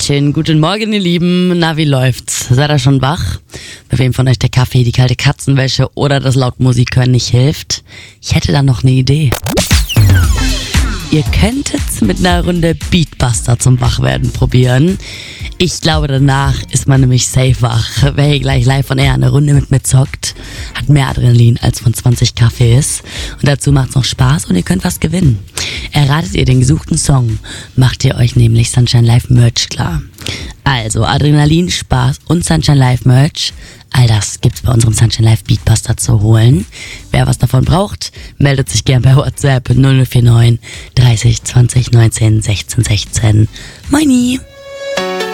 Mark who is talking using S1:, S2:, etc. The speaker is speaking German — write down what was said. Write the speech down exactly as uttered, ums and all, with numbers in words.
S1: Schönen guten Morgen, ihr Lieben. Na, wie läuft's? Seid ihr schon wach? Bei wem von euch der Kaffee, die kalte Katzenwäsche oder das laut Musik hören nicht hilft? Ich hätte da noch eine Idee. Ihr könntet's mit einer Runde Beatbuster zum Wachwerden probieren. Ich glaube, danach ist man nämlich safe wach. Wer hier gleich live von Air eine Runde mit mir zockt, hat mehr Adrenalin als von zwanzig Kaffees. Und dazu macht's noch Spaß und ihr könnt was gewinnen. Erratet ihr den gesuchten Song, macht ihr euch nämlich Sunshine Live Merch klar. Also Adrenalin, Spaß und Sunshine Live Merch, all das gibt's bei unserem Sunshine Live Beatbuster zu holen. Wer was davon braucht, meldet sich gern per WhatsApp null null vier neun dreißig zwanzig neunzehn sechzehn sechzehn. Moini!